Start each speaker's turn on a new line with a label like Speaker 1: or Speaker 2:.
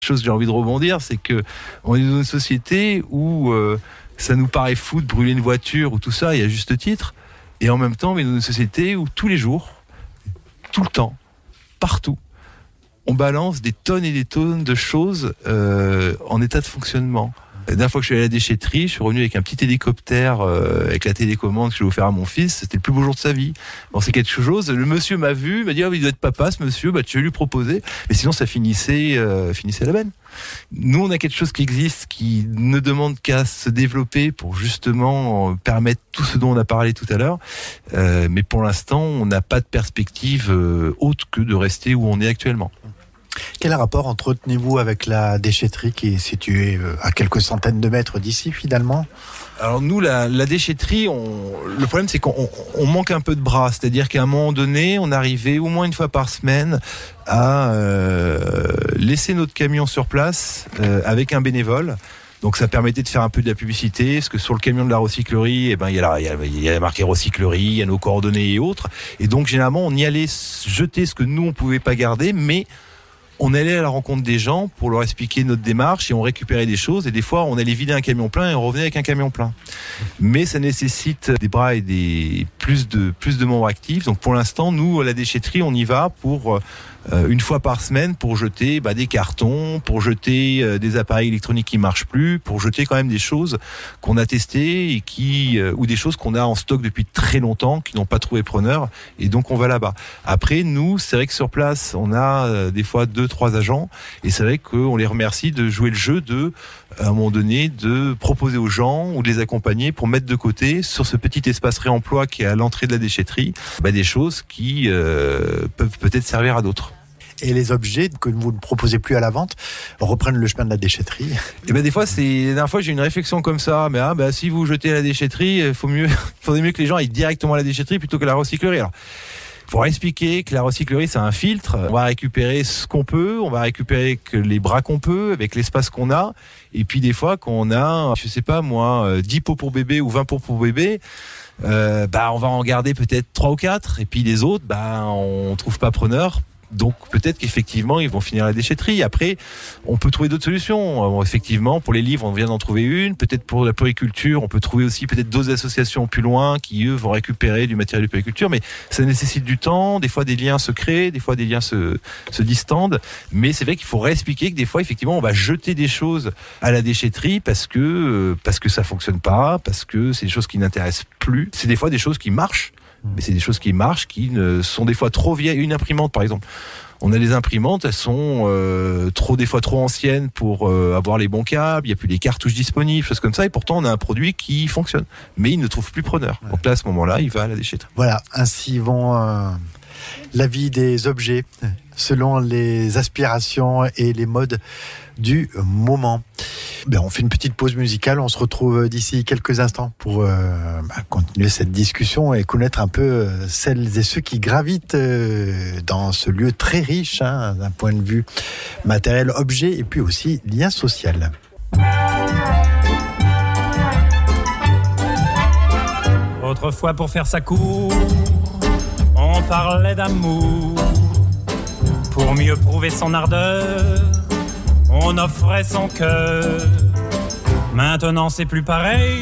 Speaker 1: Chose que j'ai envie de rebondir, c'est que on est dans une société où ça nous paraît fou de brûler une voiture ou tout ça, et à juste titre, et en même temps, on est dans une société où tous les jours, tout le temps, partout, on balance des tonnes et des tonnes de choses en état de fonctionnement. La dernière fois que je suis allé à la déchetterie, je suis revenu avec un petit hélicoptère avec la télécommande que je vais offrir à mon fils. C'était le plus beau jour de sa vie. Bon, c'est quelque chose. Le monsieur m'a vu, m'a dit il doit être papa ce monsieur. Tu veux lui proposer. Mais sinon, ça finissait à la benne. Nous, on a quelque chose qui existe, qui ne demande qu'à se développer pour justement permettre tout ce dont on a parlé tout à l'heure. Mais pour l'instant, on n'a pas de perspective autre que de rester où on est actuellement.
Speaker 2: Quel rapport entretenez-vous avec la déchetterie qui est située à quelques centaines de mètres d'ici finalement ?
Speaker 1: Alors nous, la déchetterie, le problème c'est qu'on manque un peu de bras. C'est-à-dire qu'à un moment donné, on arrivait au moins une fois par semaine à laisser notre camion sur place avec un bénévole. Donc ça permettait de faire un peu de la publicité, parce que sur le camion de la recyclerie, il y a marqué recyclerie, il y a nos coordonnées et autres. Et donc généralement, on y allait jeter ce que nous, on pouvait pas garder, mais on allait à la rencontre des gens pour leur expliquer notre démarche et on récupérait des choses. Et des fois, on allait vider un camion plein et on revenait avec un camion plein. Mais ça nécessite des bras et plus de membres actifs. Donc pour l'instant, nous, à la déchetterie, on y va pour une fois par semaine pour jeter des cartons, pour jeter des appareils électroniques qui marchent plus, pour jeter quand même des choses qu'on a testées et ou des choses qu'on a en stock depuis très longtemps, qui n'ont pas trouvé preneur. Et donc on va là-bas. Après, nous, c'est vrai que sur place, on a des fois 2-3 agents et c'est vrai qu'on les remercie de jouer le jeu à un moment donné, de proposer aux gens ou de les accompagner pour mettre de côté sur ce petit espace réemploi qui est à l'entrée de la déchetterie, des choses qui peuvent peut-être servir à d'autres.
Speaker 2: Et les objets que vous ne proposez plus à la vente reprennent le chemin de la déchetterie.
Speaker 1: Et des fois, la dernière fois, j'ai une réflexion comme ça. Mais si vous jetez à la déchetterie, il faudrait mieux que les gens aillent directement à la déchetterie plutôt que la recyclerie. Alors, pour expliquer que la recyclerie, c'est un filtre. On va récupérer ce qu'on peut, on va récupérer que les bras qu'on peut, avec l'espace qu'on a. Et puis des fois, quand on a, 10 pots pour bébé ou 20 pots pour bébé, on va en garder peut-être 3 ou 4. Et puis les autres, on trouve pas preneur. Donc peut-être qu'effectivement ils vont finir à la déchetterie. Après, on peut trouver d'autres solutions. Effectivement, pour les livres, on vient d'en trouver une. Peut-être pour la puriculture, on peut trouver aussi peut-être d'autres associations plus loin qui eux vont récupérer du matériel de puriculture. Mais ça nécessite du temps. Des fois, des liens se créent. Des fois, des liens se distendent. Mais c'est vrai qu'il faut réexpliquer que des fois, effectivement, on va jeter des choses à la déchetterie parce que ça fonctionne pas, parce que c'est des choses qui n'intéressent plus. C'est des fois des choses qui marchent. Mais c'est des choses qui marchent, qui sont des fois trop vieilles. Une imprimante, par exemple. On a des imprimantes, elles sont des fois trop anciennes pour avoir les bons câbles. Il n'y a plus les cartouches disponibles, choses comme ça. Et pourtant, on a un produit qui fonctionne. Mais il ne trouve plus preneur. Ouais. Donc là, à ce moment-là, il va à la déchetterie.
Speaker 2: Voilà, ainsi vont la vie des objets, selon les aspirations et les modes du moment. On fait une petite pause musicale, on se retrouve d'ici quelques instants pour continuer cette discussion et connaître un peu celles et ceux qui gravitent dans ce lieu très riche d'un point de vue matériel, objet et puis aussi lien social.
Speaker 3: Autrefois pour faire sa cour, on parlait d'amour. Pour mieux prouver son ardeur, on offrait son cœur. Maintenant c'est plus pareil.